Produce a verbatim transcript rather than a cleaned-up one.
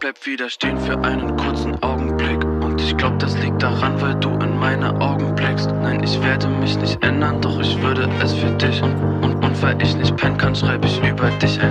bleib wieder stehen für einen kurzen Augenblick. Und ich glaub, das liegt daran, weil du in meine Augen blickst. Nein, ich werde mich nicht ändern, doch ich würde es für dich. Und, und, und weil ich nicht pennen kann, schreib ich über dich ein